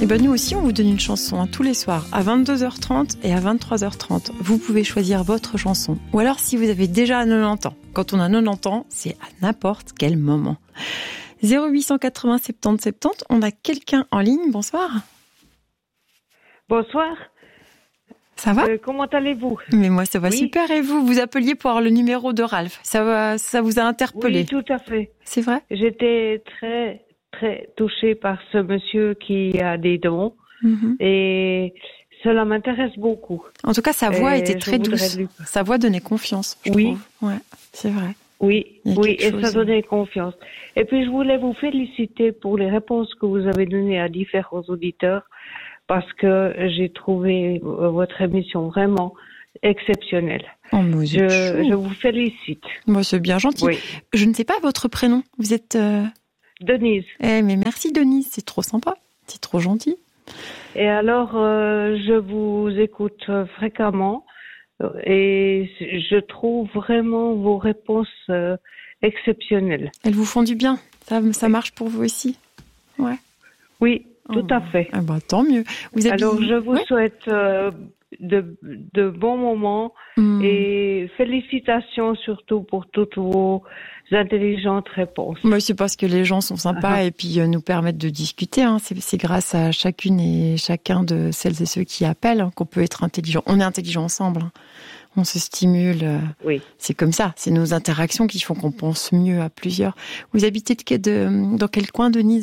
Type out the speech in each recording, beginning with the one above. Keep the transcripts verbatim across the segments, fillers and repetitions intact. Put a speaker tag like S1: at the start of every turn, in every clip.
S1: Et ben nous aussi, on vous donne une chanson hein, tous les soirs à vingt-deux heures trente et à vingt-trois heures trente. Vous pouvez choisir votre chanson. Ou alors si vous avez déjà quatre-vingt-dix ans. Quand on a quatre-vingt-dix ans, c'est à n'importe quel moment. zéro huit cent quatre-vingts soixante-dix soixante-dix, on a quelqu'un en ligne. Bonsoir.
S2: Bonsoir.
S1: Ça va ?
S2: euh, Comment allez-vous ?
S1: Mais moi, ça va
S2: oui.
S1: super. Et vous, vous appeliez pour avoir le numéro de Ralph. Ça, va, ça vous a interpellé ?
S2: Oui, tout à fait.
S1: C'est vrai ?
S2: J'étais très, très touchée par ce monsieur qui a des dons.
S1: Mm-hmm.
S2: Et cela m'intéresse beaucoup.
S1: En tout cas, sa voix
S2: et
S1: était très douce.
S2: Lui...
S1: Sa voix donnait confiance, je
S2: oui.
S1: trouve. Ouais, c'est vrai.
S2: Oui, oui, et
S1: chose...
S2: ça donnait confiance. Et puis, je voulais vous féliciter pour les réponses que vous avez données à différents auditeurs, parce que j'ai trouvé votre émission vraiment exceptionnelle.
S1: Oh, mais
S2: je, je vous félicite.
S1: Moi, c'est bien gentil.
S2: Oui.
S1: Je ne sais pas votre prénom. Vous êtes... Euh...
S2: Denise.
S1: Eh, mais merci Denise, c'est trop sympa. C'est trop gentil.
S2: Et alors, euh, je vous écoute fréquemment et je trouve vraiment vos réponses euh, exceptionnelles.
S1: Elles vous font du bien. Ça, ça marche pour vous aussi. Ouais.
S2: Oui, tout
S1: oh,
S2: à fait.
S1: Ah bah, tant mieux. Vous avez...
S2: Alors, je vous ouais. souhaite euh, de, de bons moments mmh. et félicitations surtout pour toutes vos intelligentes réponses.
S1: Moi, c'est parce que les gens sont sympas uh-huh. et puis euh, nous permettent de discuter. Hein. C'est, c'est grâce à chacune et chacun de celles et ceux qui appellent hein, qu'on peut être intelligent. On est intelligents ensemble. Hein. On se stimule. Euh,
S2: oui.
S1: C'est comme ça. C'est nos interactions qui font qu'on pense mieux à plusieurs. Vous habitez de, de, dans quel coin, Denise ?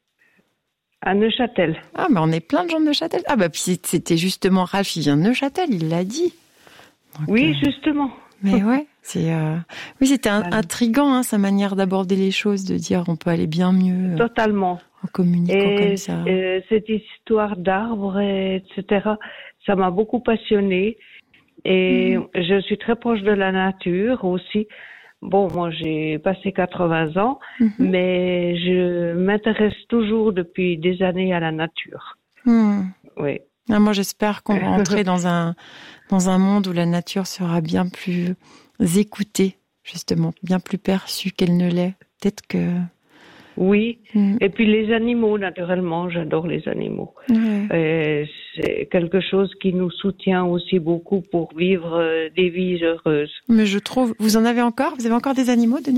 S2: À Neuchâtel.
S1: Ah, mais on est plein de gens de Neuchâtel. Ah, bah, puis c'était justement Ralph, il vient de Neuchâtel, il l'a dit.
S2: Donc, oui, euh... justement.
S1: Mais ouais, c'est euh... oui, c'était un, intriguant hein, sa manière d'aborder les choses, de dire on peut aller bien mieux.
S2: Totalement.
S1: En communiquant
S2: et,
S1: comme ça.
S2: Et cette histoire d'arbres, et cetera, ça m'a beaucoup passionnée. Et mmh. je suis très proche de la nature aussi. Bon, moi j'ai passé quatre-vingts ans, mmh. mais je m'intéresse toujours depuis des années à la nature.
S1: Mmh.
S2: Oui.
S1: Ah, moi j'espère qu'on va entrer dans un dans un monde où la nature sera bien plus écoutée, justement, bien plus perçue qu'elle ne l'est. Peut-être que...
S2: Oui, mmh. et puis les animaux, naturellement, j'adore les animaux.
S1: Ouais.
S2: Et c'est quelque chose qui nous soutient aussi beaucoup pour vivre des vies heureuses.
S1: Mais je trouve... Vous en avez encore ? Vous avez encore des animaux, Denise ?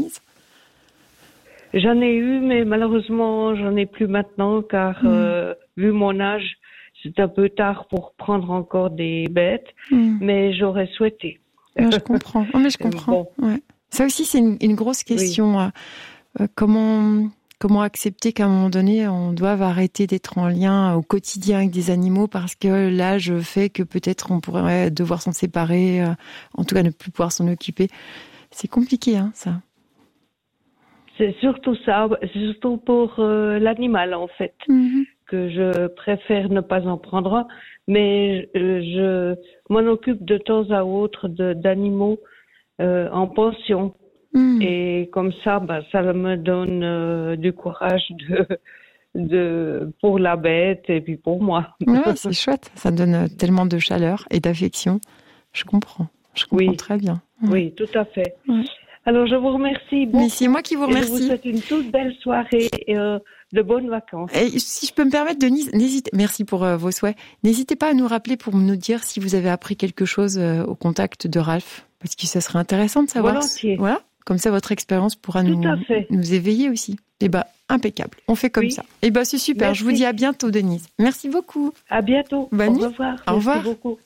S2: J'en ai eu, mais malheureusement, j'en ai plus maintenant, car mmh. euh, vu mon âge, c'est un peu tard pour prendre encore des bêtes, mmh. mais j'aurais souhaité.
S1: Ouais, je comprends. Oh, mais je comprends. Bon. Ouais. Ça aussi, c'est une, une grosse question. Oui. Euh, comment, comment accepter qu'à un moment donné, on doive arrêter d'être en lien au quotidien avec des animaux parce que l'âge fait que peut-être on pourrait devoir s'en séparer, euh, en tout cas ne plus pouvoir s'en occuper. C'est compliqué, hein, ça.
S2: C'est surtout ça, c'est surtout pour euh, l'animal, en fait. Mm-hmm. Que je préfère ne pas en prendre un, mais je, je m'en occupe de temps à autre de, d'animaux euh, en pension. Mmh. Et comme ça, bah, ça me donne euh, du courage de, de, pour la bête et puis pour moi.
S1: Ouais, c'est chouette. Ça donne tellement de chaleur et d'affection. Je comprends. Je comprends
S2: oui.
S1: très bien.
S2: Ouais. Oui, tout à fait. Ouais. Alors, je vous remercie beaucoup.
S1: Mais c'est moi qui vous remercie.
S2: Et je vous souhaite une toute belle soirée et euh, de bonnes vacances.
S1: Et si je peux me permettre, Denise, n'hésitez, merci pour euh, vos souhaits. N'hésitez pas à nous rappeler pour nous dire si vous avez appris quelque chose euh, au contact de Ralph, parce que ça serait intéressant de savoir.
S2: Volontiers.
S1: Voilà, comme ça votre expérience pourra nous, nous éveiller aussi. Eh ben, impeccable. On fait comme oui. ça. Eh ben, c'est super. Merci. Je vous dis à bientôt, Denise. Merci beaucoup.
S2: À bientôt.
S1: Bonne
S2: au
S1: nuit.
S2: revoir.
S1: Au
S2: Merci
S1: revoir.
S2: beaucoup.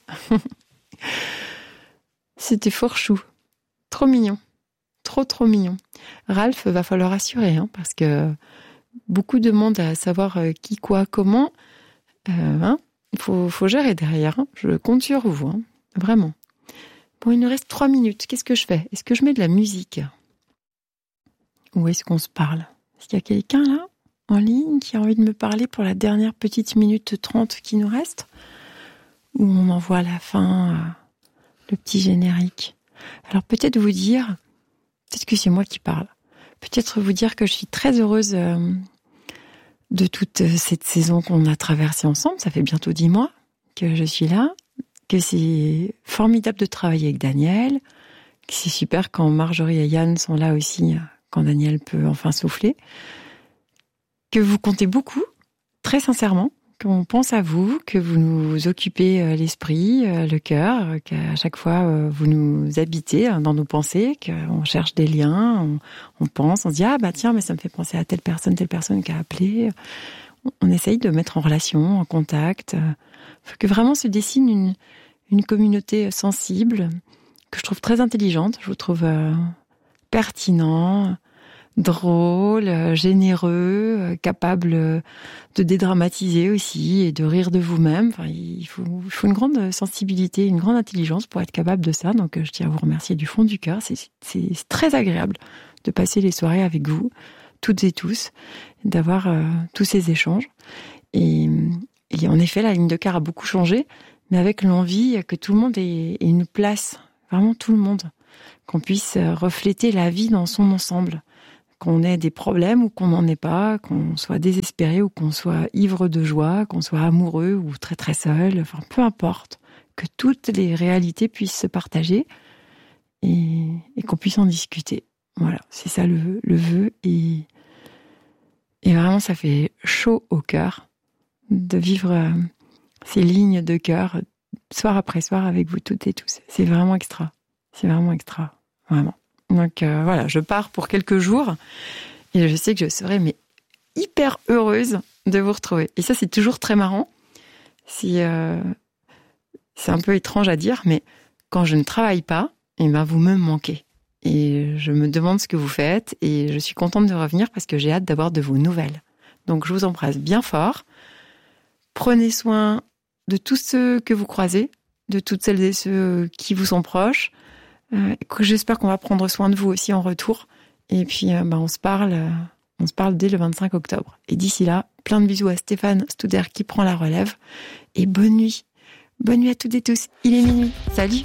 S1: C'était fort chou. Trop mignon. Trop, trop mignon. Ralph, va falloir assurer, hein, parce que beaucoup demandent à savoir qui, quoi, comment. Il euh, hein, faut, faut gérer derrière. Hein. Je compte sur vous, hein. Vraiment. Bon, il nous reste trois minutes. Qu'est-ce que je fais ? Est-ce que je mets de la musique ? Ou est-ce qu'on se parle ? Est-ce qu'il y a quelqu'un là, en ligne, qui a envie de me parler pour la dernière petite minute trente qui nous reste ? Ou on envoie à la fin euh, le petit générique ? Alors peut-être vous dire... Peut-être que c'est moi qui parle. Peut-être vous dire que je suis très heureuse euh, de toute cette saison qu'on a traversée ensemble. Ça fait bientôt dix mois que je suis là, que c'est formidable de travailler avec Daniel, que c'est super quand Marjorie et Yann sont là aussi, quand Daniel peut enfin souffler, que vous comptez beaucoup, très sincèrement, qu'on pense à vous, que vous nous occupez l'esprit, le cœur, qu'à chaque fois vous nous habitez dans nos pensées, qu'on cherche des liens, on, on pense, on se dit ah bah tiens mais ça me fait penser à telle personne, telle personne qui a appelé. On essaye de mettre en relation, en contact, que vraiment se dessine une, une communauté sensible que je trouve très intelligente, je vous trouve euh, pertinent, drôle, généreux, capable de dédramatiser aussi et de rire de vous-même. Enfin, il faut, il faut une grande sensibilité, une grande intelligence pour être capable de ça. Donc, je tiens à vous remercier du fond du cœur. C'est, c'est très agréable de passer les soirées avec vous, toutes et tous, d'avoir euh, tous ces échanges. Et, et en effet, la ligne de cœur a beaucoup changé, mais avec l'envie que tout le monde ait, ait une place, vraiment tout le monde, qu'on puisse refléter la vie dans son ensemble. Qu'on ait des problèmes ou qu'on n'en ait pas, qu'on soit désespéré ou qu'on soit ivre de joie, qu'on soit amoureux ou très très seul, enfin peu importe, que toutes les réalités puissent se partager et, et qu'on puisse en discuter. Voilà, c'est ça le, le vœu et, et vraiment ça fait chaud au cœur de vivre ces lignes de cœur soir après soir avec vous toutes et tous. C'est vraiment extra, c'est vraiment extra, vraiment. Donc euh, voilà, je pars pour quelques jours et je sais que je serai mais hyper heureuse de vous retrouver. Et ça, c'est toujours très marrant. Si, euh, c'est un peu étrange à dire, mais quand je ne travaille pas, eh ben, vous me manquez. Et je me demande ce que vous faites et je suis contente de revenir parce que j'ai hâte d'avoir de vos nouvelles. Donc je vous embrasse bien fort. Prenez soin de tous ceux que vous croisez, de toutes celles et ceux qui vous sont proches. Euh, j'espère qu'on va prendre soin de vous aussi en retour. Et puis, euh, bah, on se parle, euh, on se parle dès le vingt-cinq octobre. Et d'ici là, plein de bisous à Stéphane Studer qui prend la relève. Et bonne nuit. Bonne nuit à toutes et tous. Il est minuit. Salut.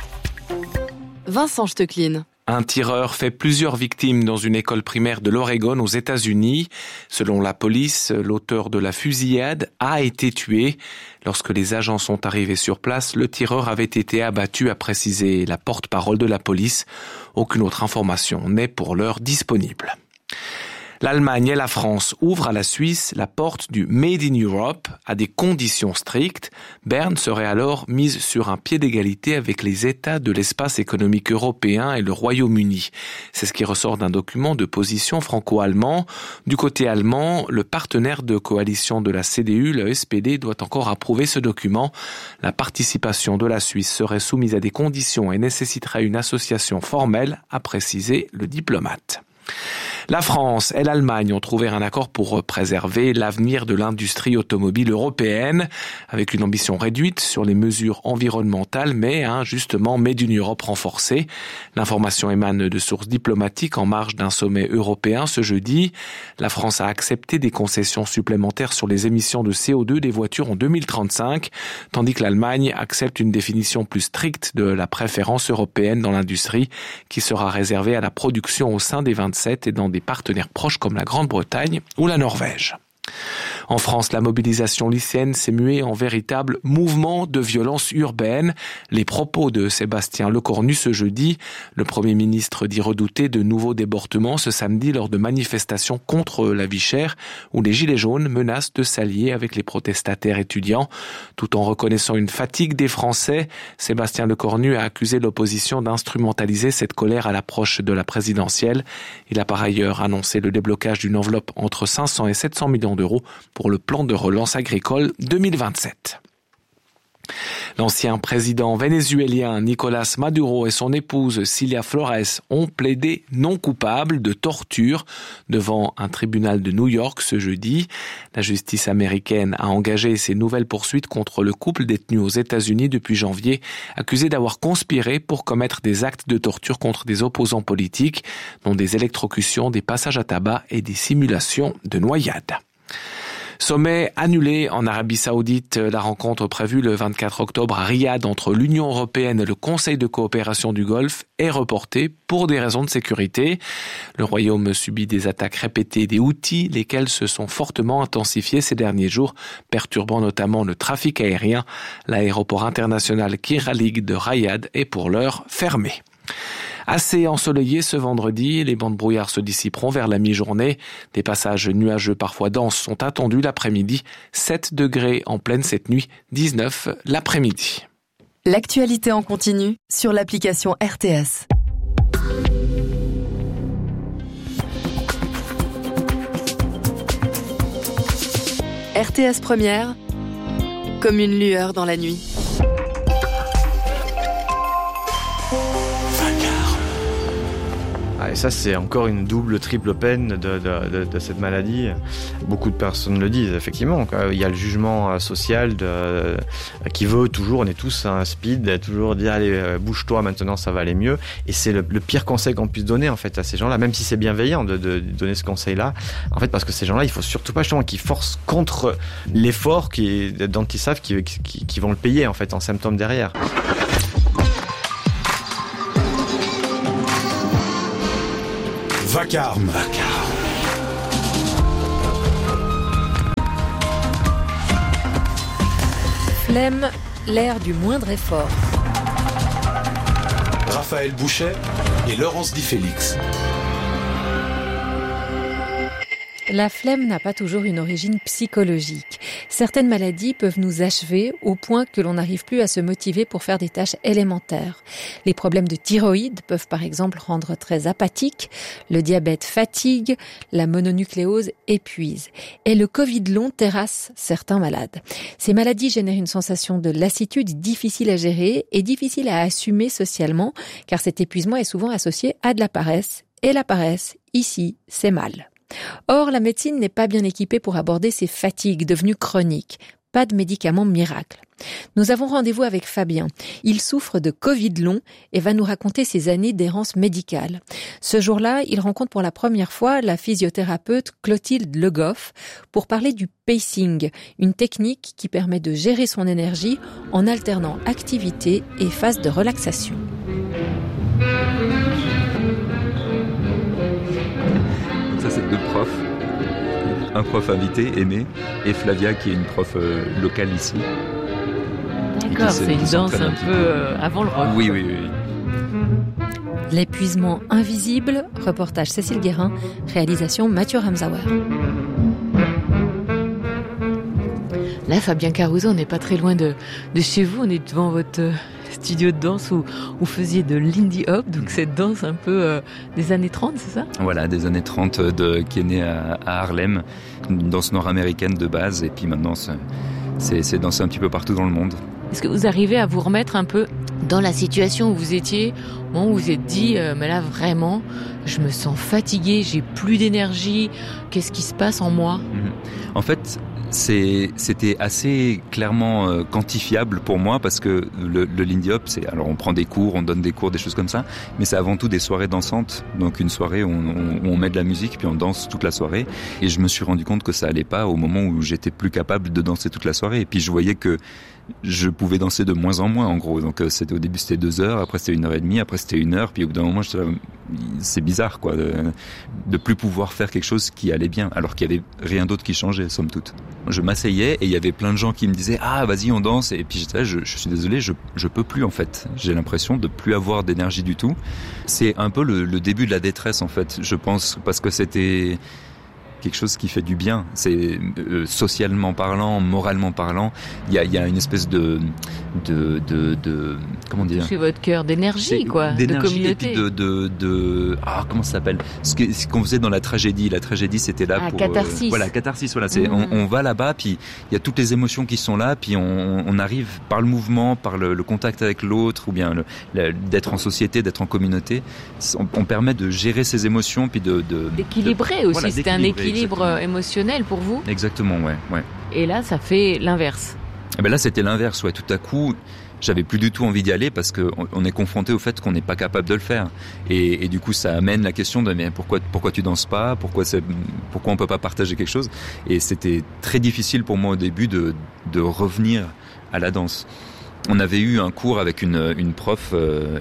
S3: Vincent Stechlin.
S4: Un tireur fait plusieurs victimes dans une école primaire de l'Oregon aux États-Unis. Selon la police, l'auteur de la fusillade a été tué. Lorsque les agents sont arrivés sur place, le tireur avait été abattu, a précisé la porte-parole de la police. Aucune autre information n'est pour l'heure disponible. L'Allemagne et la France ouvrent à la Suisse la porte du Made in Europe à des conditions strictes. Berne serait alors mise sur un pied d'égalité avec les États de l'espace économique européen et le Royaume-Uni. C'est ce qui ressort d'un document de position franco-allemand. Du côté allemand, le partenaire de coalition de la C D U, le S P D, doit encore approuver ce document. La participation de la Suisse serait soumise à des conditions et nécessiterait une association formelle, a précisé le diplomate. La France et l'Allemagne ont trouvé un accord pour préserver l'avenir de l'industrie automobile européenne, avec une ambition réduite sur les mesures environnementales, mais un justement Made in Europe renforcé. L'information émane de sources diplomatiques en marge d'un sommet européen ce jeudi. La France a accepté des concessions supplémentaires sur les émissions de C O deux des voitures en deux mille trente-cinq, tandis que l'Allemagne accepte une définition plus stricte de la préférence européenne dans l'industrie, qui sera réservée à la production au sein des vingt-sept et dans des partenaires proches comme la Grande-Bretagne ou la Norvège. En France, la mobilisation lycéenne s'est muée en véritable mouvement de violence urbaine. Les propos de Sébastien Lecornu ce jeudi, le Premier ministre dit redouter de nouveaux débordements ce samedi lors de manifestations contre la vie chère où les gilets jaunes menacent de s'allier avec les protestataires étudiants. Tout en reconnaissant une fatigue des Français, Sébastien Lecornu a accusé l'opposition d'instrumentaliser cette colère à l'approche de la présidentielle. Il a par ailleurs annoncé le déblocage d'une enveloppe entre cinq cents et sept cents millions d'euros pour le plan de relance agricole deux mille vingt-sept. L'ancien président vénézuélien Nicolás Maduro et son épouse Cilia Flores ont plaidé non coupables de torture devant un tribunal de New York ce jeudi. La justice américaine a engagé ses nouvelles poursuites contre le couple détenu aux États-Unis depuis janvier, accusé d'avoir conspiré pour commettre des actes de torture contre des opposants politiques, dont des électrocutions, des passages à tabac et des simulations de noyade. Sommet annulé en Arabie Saoudite. La rencontre prévue le vingt-quatre octobre à Riyad entre l'Union européenne et le Conseil de coopération du Golfe est reportée pour des raisons de sécurité. Le Royaume subit des attaques répétées des Houthis, lesquelles se sont fortement intensifiées ces derniers jours, perturbant notamment le trafic aérien. L'aéroport international Kiralig de Riyad est pour l'heure fermé. Assez ensoleillé ce vendredi, les bancs de brouillard se dissiperont vers la mi-journée. Des passages nuageux parfois denses sont attendus l'après-midi. sept degrés en pleine cette nuit, dix-neuf l'après-midi.
S3: L'actualité en continu sur l'application R T S. R T S Première, comme une lueur dans la nuit.
S5: Ah, et ça, c'est encore une double, triple peine de, de, de, de cette maladie. Beaucoup de personnes le disent, effectivement. Il y a le jugement social de, qui veut toujours, on est tous un speed, toujours dire allez, bouge-toi, maintenant ça va aller mieux. Et c'est le, le pire conseil qu'on puisse donner en fait à ces gens-là, même si c'est bienveillant de, de, de donner ce conseil-là. En fait, parce que ces gens-là, il faut surtout pas justement qu'ils forcent contre l'effort qui, dont ils savent qu'ils, qu'ils, qu'ils vont le payer en fait en symptômes derrière.
S6: Vacarme. Vacarme.
S7: Flemme, l'air du moindre effort.
S6: Raphaël Bouchet et Laurence Di Félix.
S7: La flemme n'a pas toujours une origine psychologique. Certaines maladies peuvent nous achever au point que l'on n'arrive plus à se motiver pour faire des tâches élémentaires. Les problèmes de thyroïde peuvent par exemple rendre très apathique, le diabète fatigue, la mononucléose épuise. Et le Covid long terrasse certains malades. Ces maladies génèrent une sensation de lassitude difficile à gérer et difficile à assumer socialement, car cet épuisement est souvent associé à de la paresse. Et la paresse, ici, c'est mal. Or, la médecine n'est pas bien équipée pour aborder ces fatigues devenues chroniques. Pas de médicaments miracles. Nous avons rendez-vous avec Fabien. Il souffre de Covid long et va nous raconter ses années d'errance médicale. Ce jour-là, il rencontre pour la première fois la physiothérapeute Clotilde Le Goff pour parler du pacing, une technique qui permet de gérer son énergie en alternant activité et phase de relaxation.
S8: Ça, c'est deux profs. Un prof invité, Aimé, et Flavia, qui est une prof euh, locale ici.
S9: D'accord, c'est une danse un, un peu euh, avant le rock.
S8: Oui, oui, oui.
S7: L'épuisement invisible, reportage Cécile Guérin, réalisation Mathieu Ramsauer.
S9: Là, Fabien Caruso, on n'est pas très loin de, de chez vous, on est devant votre studio de danse où vous faisiez de Lindy Hop, donc cette danse un peu euh, des années trente, c'est ça ?
S8: Voilà, des années trente, de, qui est née à, à Harlem, une danse nord-américaine de base, et puis maintenant c'est, c'est, c'est dansé un petit peu partout dans le monde.
S9: Est-ce que vous arrivez à vous remettre un peu dans la situation où vous étiez, au moment où vous vous êtes dit, euh, mais là vraiment, je me sens fatiguée, j'ai plus d'énergie, qu'est-ce qui se passe en moi ?
S8: En fait, C'est, c'était assez clairement euh, quantifiable pour moi parce que le, le Lindy Hop, c'est, alors on prend des cours, on donne des cours, des choses comme ça, mais c'est avant tout des soirées dansantes. Donc une soirée où on, on, on met de la musique puis on danse toute la soirée. Et je me suis rendu compte que ça allait pas au moment où j'étais plus capable de danser toute la soirée. Et puis je voyais que je pouvais danser de moins en moins en gros. Donc euh, c'était, au début c'était deux heures, après c'était une heure et demie, après c'était une heure. Puis au bout d'un moment, je, c'est bizarre quoi, de, de plus pouvoir faire quelque chose qui allait bien, alors qu'il y avait rien d'autre qui changeait somme toute. Je m'asseyais et il y avait plein de gens qui me disaient ah vas-y on danse, et puis j'étais là, je, je suis désolé, je je peux plus en fait. J'ai l'impression de plus avoir d'énergie du tout. C'est un peu le, le début de la détresse en fait, je pense, parce que c'était quelque chose qui fait du bien. C'est euh, socialement parlant, moralement parlant, il y a, y a une espèce de, de, de, de comment dire ?
S9: C'est votre cœur d'énergie, c'est, quoi,
S8: d'énergie,
S9: de communauté.
S8: Et puis de, de, de, ah comment ça s'appelle ? Ce, que, ce qu'on faisait dans la tragédie. La tragédie, c'était là
S9: ah,
S8: pour
S9: catharsis.
S8: Euh, voilà, catharsis. Voilà, c'est, mmh. on, on va là-bas, puis il y a toutes les émotions qui sont là, puis on, on arrive par le mouvement, par le, le contact avec l'autre, ou bien le, le, d'être en société, d'être en communauté. On, on permet de gérer ses émotions, puis de, de
S9: d'équilibrer
S8: de,
S9: aussi.
S8: Voilà,
S9: c'était un équilibre. Exactement. Émotionnel pour vous ?
S8: Exactement, ouais, ouais.
S9: Et là, ça fait l'inverse.
S8: Et ben là, c'était l'inverse, ouais. Tout à coup, j'avais plus du tout envie d'y aller parce que on est confronté au fait qu'on n'est pas capable de le faire. Et, et du coup, ça amène la question de mais pourquoi pourquoi tu danses pas ? Pourquoi c'est pourquoi on peut pas partager quelque chose ? Et c'était très difficile pour moi au début de de revenir à la danse. On avait eu un cours avec une une prof euh,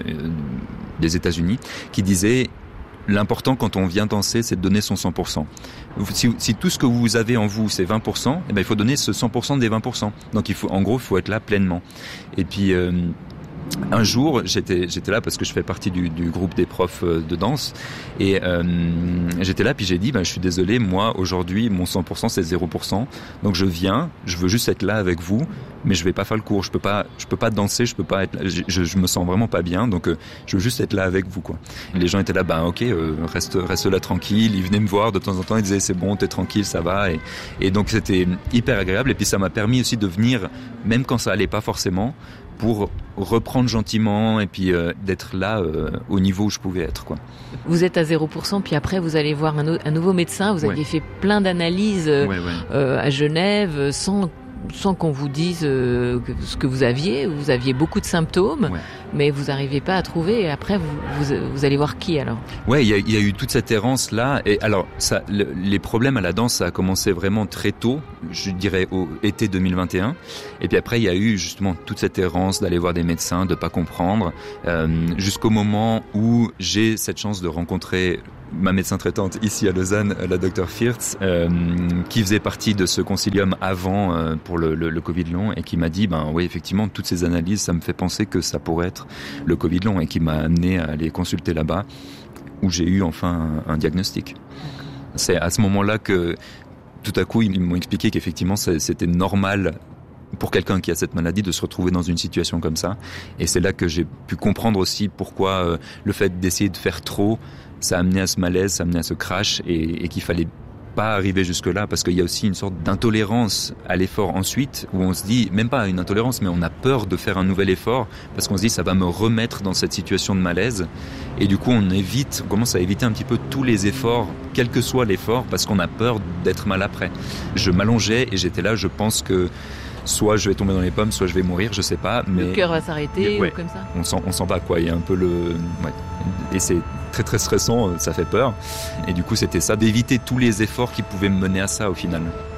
S8: des États-Unis qui disait l'important quand on vient danser, c'est de donner son cent pour cent. Si, si tout ce que vous avez en vous, c'est vingt pour cent, eh ben, il faut donner ce cent pour cent des vingt pour cent. Donc, il faut, en gros, il faut être là pleinement. Et puis, euh, un jour, j'étais, j'étais là parce que je fais partie du, du groupe des profs de danse et euh, j'étais là puis j'ai dit, ben, je suis désolé, moi aujourd'hui mon cent pour cent c'est zéro pour cent, donc je viens, je veux juste être là avec vous, mais je vais pas faire le cours, je peux pas, je peux pas danser, je peux pas être, je, je, je me sens vraiment pas bien, donc euh, je veux juste être là avec vous quoi. Et les gens étaient là, ben ok, euh, reste, reste là tranquille, ils venaient me voir de temps en temps, ils disaient c'est bon, t'es tranquille, ça va et, et donc c'était hyper agréable et puis ça m'a permis aussi de venir, même quand ça allait pas forcément, pour reprendre gentiment et puis euh, d'être là euh, au niveau où je pouvais être quoi.
S9: Vous êtes à zéro pour cent puis après vous allez voir un, un nouveau médecin, vous aviez ouais. fait plein d'analyses euh, ouais, ouais. Euh, à Genève sans sans qu'on vous dise euh, ce que vous aviez, vous aviez beaucoup de symptômes, ouais. mais vous n'arrivez pas à trouver. Et après, vous, vous, vous allez voir qui alors ?
S8: Ouais, il y a, y a eu toute cette errance là. Et alors, ça, le, les problèmes à la danse, ça a commencé vraiment très tôt, je dirais au été deux mille vingt et un. Et puis après, il y a eu justement toute cette errance d'aller voir des médecins, de pas comprendre, euh, jusqu'au moment où j'ai cette chance de rencontrer ma médecin traitante ici à Lausanne, la docteure Firtz, euh, qui faisait partie de ce concilium avant euh, pour le, le, le Covid long et qui m'a dit, ben oui, effectivement, toutes ces analyses, ça me fait penser que ça pourrait être le Covid long et qui m'a amené à aller consulter là-bas où j'ai eu enfin un, un diagnostic. C'est à ce moment-là que tout à coup, ils m'ont expliqué qu'effectivement, c'était normal pour quelqu'un qui a cette maladie de se retrouver dans une situation comme ça. Et c'est là que j'ai pu comprendre aussi pourquoi euh, le fait d'essayer de faire trop, ça a amené à ce malaise, ça a amené à ce crash et, et qu'il fallait pas arriver jusque-là parce qu'il y a aussi une sorte d'intolérance à l'effort ensuite où on se dit, même pas une intolérance, mais on a peur de faire un nouvel effort parce qu'on se dit ça va me remettre dans cette situation de malaise et du coup on évite, on commence à éviter un petit peu tous les efforts, quel que soit l'effort, parce qu'on a peur d'être mal après. Je m'allongeais et j'étais là, je pense que soit je vais tomber dans les pommes, soit je vais mourir, je sais pas. Mais
S9: le cœur va s'arrêter
S8: ouais,
S9: ou comme ça.
S8: On sent, on sent pas quoi. Il y a un peu le, ouais. Et c'est très très stressant, ça fait peur. Et du coup, c'était ça, d'éviter tous les efforts qui pouvaient me mener à ça au final.